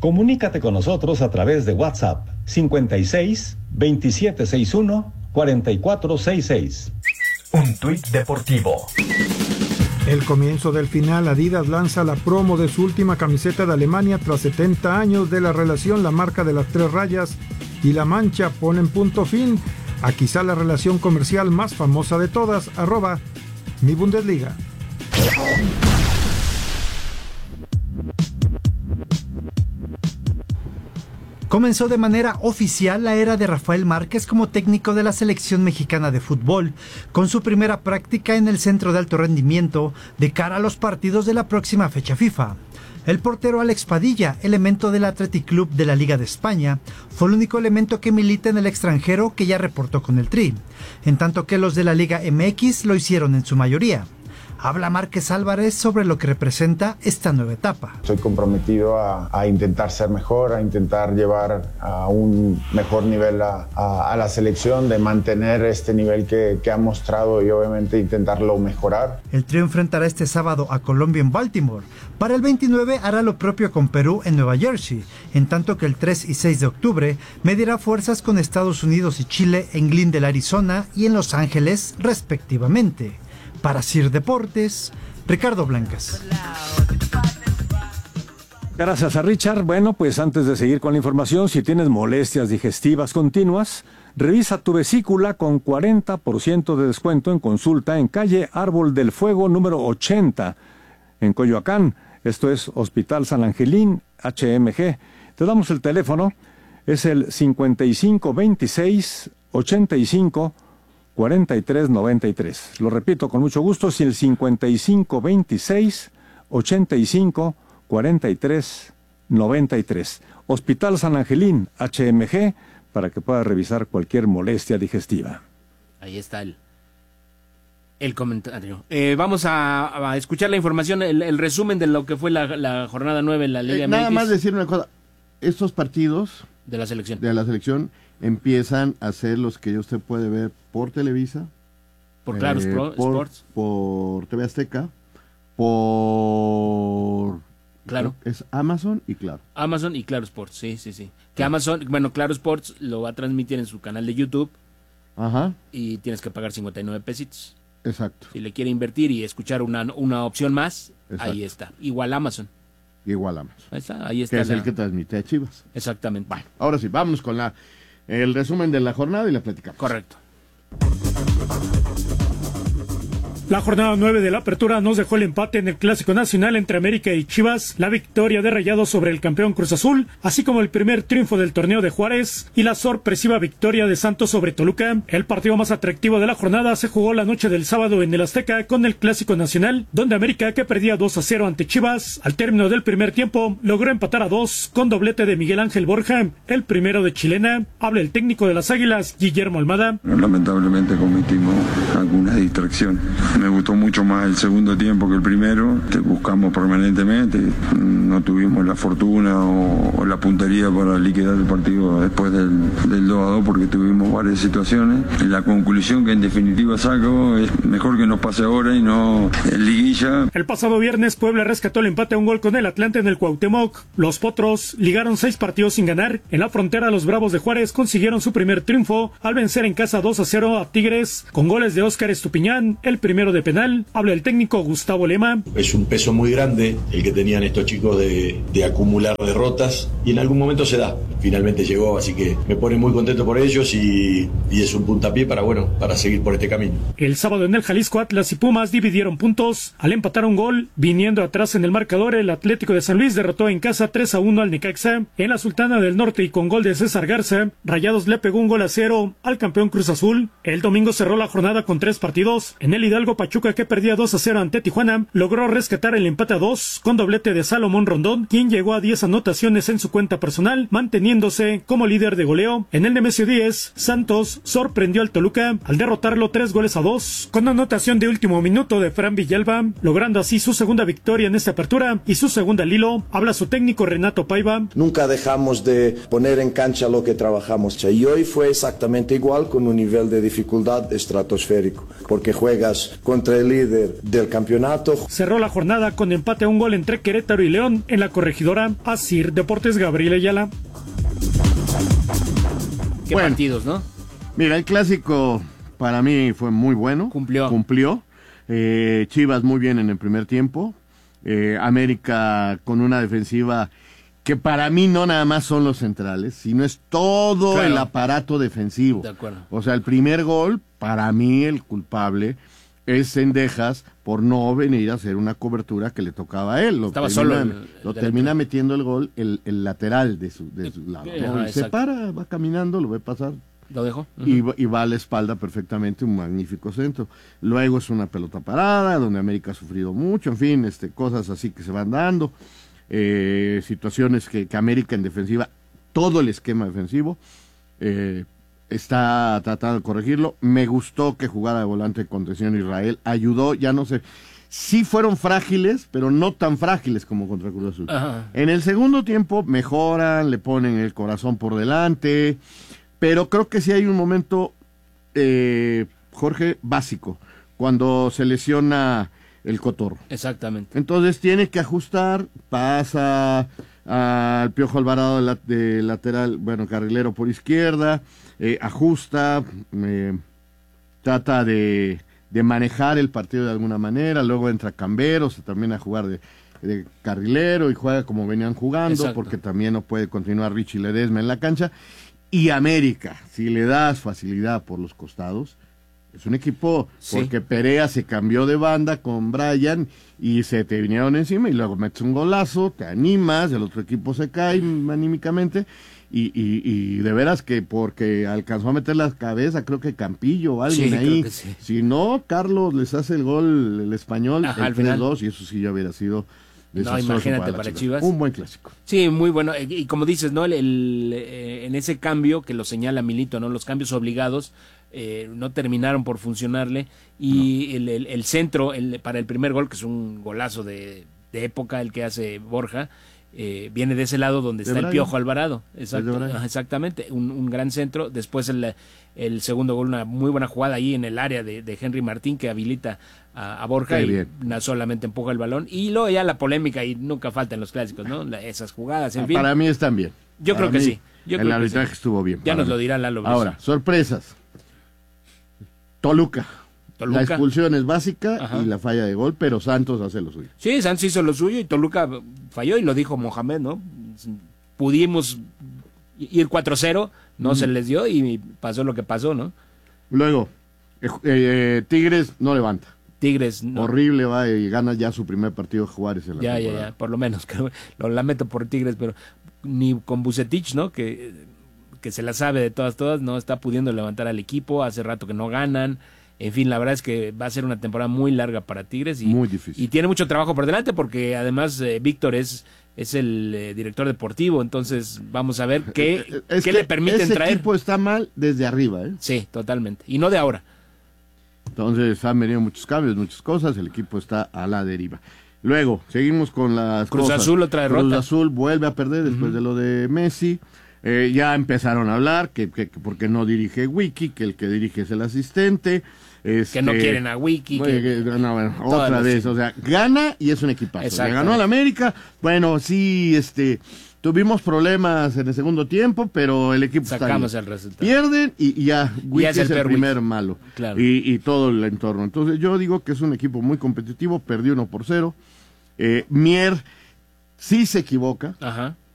Comunícate con nosotros a través de WhatsApp 56 2761 4466. Un tuit deportivo. El comienzo del final, Adidas lanza la promo de su última camiseta de Alemania tras 70 años de la relación. La marca de las 3 rayas y la mancha ponen punto fin a quizá la relación comercial más famosa de todas, @MiBundesliga. Comenzó de manera oficial la era de Rafael Márquez como técnico de la selección mexicana de fútbol, con su primera práctica en el centro de alto rendimiento de cara a los partidos de la próxima fecha FIFA. El portero Alex Padilla, elemento del Athletic Club de la Liga de España, fue el único elemento que milita en el extranjero que ya reportó con el Tri, en tanto que los de la Liga MX lo hicieron en su mayoría. Habla Márquez Álvarez sobre lo que representa esta nueva etapa. Estoy comprometido a intentar ser mejor, a intentar llevar a un mejor nivel a la selección, de mantener este nivel que ha mostrado y obviamente intentarlo mejorar. El Tri enfrentará este sábado a Colombia en Baltimore. Para el 29 hará lo propio con Perú en Nueva Jersey, en tanto que el 3 y 6 de octubre medirá fuerzas con Estados Unidos y Chile en Glendale, Arizona y en Los Ángeles, respectivamente. Para Sir Deportes, Ricardo Blancas. Gracias a Richard. Bueno, pues antes de seguir con la información, si tienes molestias digestivas continuas, revisa tu vesícula con 40% de descuento en consulta en calle Árbol del Fuego número 80 en Coyoacán. Esto es Hospital San Angelín, HMG. Te damos el teléfono, es el 5526 85 4393. Lo repito con mucho gusto, si el 5526 85 4393. Hospital San Angelín, HMG, para que pueda revisar cualquier molestia digestiva. Ahí está el comentario. Vamos a escuchar la información, el resumen de lo que fue la jornada 9 en la Liga MX. Nada más decir una cosa, estos partidos de la selección empiezan a ser los que usted puede ver por Televisa, por Claro Sports, por TV Azteca, por Claro. Es Amazon y Claro. Amazon y Claro Sports, sí. Que Amazon, Claro Sports lo va a transmitir en su canal de YouTube. Ajá. Y tienes que pagar 59 pesitos. Exacto. Si le quiere invertir y escuchar una opción más, exacto, ahí está. Igual Amazon. Ahí está. Que es el que transmite a Chivas. Exactamente. Bueno, ahora sí, vámonos con el resumen de la jornada y la platicamos. Correcto. La jornada 9 de la apertura nos dejó el empate en el Clásico Nacional entre América y Chivas, la victoria de Rayados sobre el campeón Cruz Azul, así como el primer triunfo del torneo de Juárez y la sorpresiva victoria de Santos sobre Toluca. El partido más atractivo de la jornada se jugó la noche del sábado en el Azteca con el Clásico Nacional, donde América, que perdía 2-0 ante Chivas, al término del primer tiempo logró empatar a 2 con doblete de Miguel Ángel Borja, el primero de chilena. Habla el técnico de las Águilas, Guillermo Almada. Lamentablemente cometimos alguna distracción. Me gustó mucho más el segundo tiempo que el primero. Buscamos permanentemente. No tuvimos la fortuna o la puntería para liquidar el partido después del 2-2 porque tuvimos varias situaciones. La conclusión que en definitiva saco es mejor que nos pase ahora y no en liguilla. El pasado viernes Puebla rescató el empate a un gol con el Atlante en el Cuauhtémoc. Los Potros ligaron 6 partidos sin ganar. En la frontera los Bravos de Juárez consiguieron su primer triunfo al vencer en casa 2-0 a Tigres con goles de Óscar Estupiñán, el primero de penal. Habla el técnico Gustavo Lema. Es un peso muy grande el que tenían estos chicos de acumular derrotas y en algún momento se da. Finalmente llegó, así que me pone muy contento por ellos y es un puntapié para seguir por este camino. El sábado en el Jalisco, Atlas y Pumas dividieron puntos al empatar un gol. Viniendo atrás en el marcador, el Atlético de San Luis derrotó en casa 3-1 al Necaxa. En la Sultana del Norte y con gol de César Garza, Rayados le pegó un 1-0 al campeón Cruz Azul. El domingo cerró la jornada con 3 partidos. En el Hidalgo, Pachuca, que perdía 2-0 ante Tijuana, logró rescatar el empate a 2 con doblete de Salomón Rondón, quien llegó a 10 anotaciones en su cuenta personal, manteniendo manteniéndose como líder de goleo. En el Nemesio 10, Santos sorprendió al Toluca al derrotarlo 3-2 con anotación de último minuto de Fran Villalba, logrando así su segunda victoria en esta apertura y su segunda al hilo. Habla su técnico Renato Paiva. Nunca dejamos de poner en cancha lo que trabajamos y hoy fue exactamente igual, con un nivel de dificultad estratosférico, porque juegas contra el líder del campeonato. Cerró la jornada con empate a un gol entre Querétaro y León en la Corregidora. Asir Deportes, Gabriel Ayala. Qué partidos, ¿no? Mira, el clásico para mí fue muy bueno. Cumplió. Chivas muy bien en el primer tiempo. América con una defensiva que para mí no nada más son los centrales, sino es todo el aparato defensivo. De acuerdo. O sea, el primer gol, para mí el culpable es Cendejas por no venir a hacer una cobertura que le tocaba a él. Estaba solo. Termina metiendo el gol el lateral de su lado. ¿No? Se para, va caminando, lo ve pasar. Lo dejó. Y va a la espalda perfectamente, un magnífico centro. Luego es una pelota parada, donde América ha sufrido mucho, en fin, cosas así que se van dando. Situaciones que América en defensiva, todo el esquema defensivo, está tratando de corregirlo. Me gustó que jugara de volante de contención Israel, ayudó, ya no sé, sí fueron frágiles, pero no tan frágiles como contra Cruz Azul. Ajá. En el segundo tiempo mejoran, le ponen el corazón por delante, pero creo que sí hay un momento, Jorge, básico, cuando se lesiona el Cotorro. Exactamente. Entonces tiene que ajustar, pasa al Piojo Alvarado de lateral, carrilero por izquierda, ajusta, trata de manejar el partido de alguna manera, luego entra Camberos también a jugar de carrilero y juega como venían jugando. Exacto. Porque también no puede continuar Richie Ledesma en la cancha. Y América, si le das facilidad por los costados, es un equipo, porque Perea se cambió de banda con Brian y se te vinieron encima y luego metes un golazo, te animas, el otro equipo se cae anímicamente y de veras que porque alcanzó a meter la cabeza, creo que Campillo o alguien ahí. Creo que sí. Si no, Carlos les hace el gol, el Español, el 3-2 y eso sí ya hubiera sido... No, imagínate para Chivas. Un buen clásico. Sí, muy bueno. Y como dices, ¿no? En ese cambio que lo señala Milito, ¿no? Los cambios obligados no terminaron por funcionarle. Y no. el centro para el primer gol, que es un golazo de época, el que hace Borja, viene de ese lado donde está el Piojo Alvarado. Exactamente. Un gran centro. Después el segundo gol, una muy buena jugada ahí en el área de Henry Martín, que habilita a Borja y solamente empuja el balón. Y luego ya la polémica, y nunca falta en los clásicos, ¿no? Esas jugadas, en fin. Para mí están bien. Yo creo que sí. El arbitraje estuvo bien. Ya nos lo dirá Lalo. Ahora, sorpresas. Toluca. La expulsión es básica y la falla de gol, pero Santos hace lo suyo. Sí, Santos hizo lo suyo y Toluca falló, y lo dijo Mohamed, ¿no? Pudimos ir 4-0, no se les dio y pasó lo que pasó, ¿no? Luego, Tigres no levanta. Tigres no. Horrible, va y gana ya su primer partido de Juárez en la temporada. Ya, por lo menos, lo lamento por Tigres, pero ni con Vucetich, ¿no? Que se la sabe de todas, no está pudiendo levantar al equipo, hace rato que no ganan. En fin, la verdad es que va a ser una temporada muy larga para Tigres muy difícil. Y tiene mucho trabajo por delante, porque además Víctor es el director deportivo, entonces vamos a ver qué le permiten traer. Ese equipo está mal desde arriba, ¿eh? Sí, totalmente, y no de ahora. Entonces han venido muchos cambios, muchas cosas, el equipo está a la deriva. Luego, seguimos con las Cruz Azul, otra derrota. Cruz Azul vuelve a perder después de lo de Messi. Ya empezaron a hablar que porque no dirige Wiki, que el que dirige es el asistente. Que no quieren a Wiki. Otra vez, o sea, gana y es un equipazo. Le ganó al América, bueno, sí, tuvimos problemas en el segundo tiempo, pero el equipo sacamos está el resultado. Pierden y ya, Wiki es el primer malo. Claro. Y todo el entorno. Entonces yo digo que es un equipo muy competitivo, perdió 1-0. Mier sí se equivoca. Ajá.